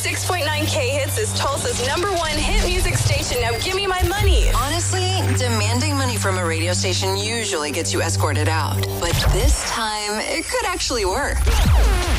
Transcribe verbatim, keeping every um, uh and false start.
six point nine K Hits is Tulsa's number one hit music station. Now give me my money. Honestly, demanding money from a radio station usually gets you escorted out. But this time, it could actually work.